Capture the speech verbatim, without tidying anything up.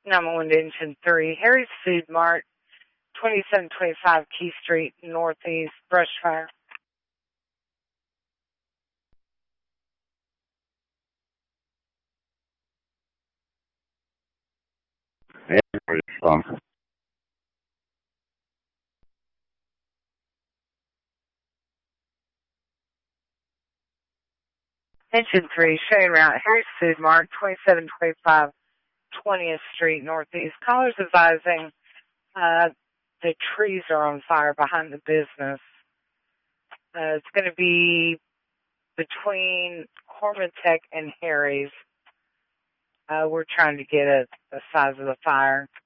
nine one one Engine three, Harry's Food Mart, twenty-seven twenty-five Key Street, Northeast, brush fire. Yeah, pretty fun. Engine three, Shane Route, Harry's Food Mart, twenty-seven twenty-five twentieth Street, Northeast. Callers advising uh, the trees are on fire behind the business. Uh, it's going to be between Cormatech and Harry's. Uh, we're trying to get a, a size of the fire.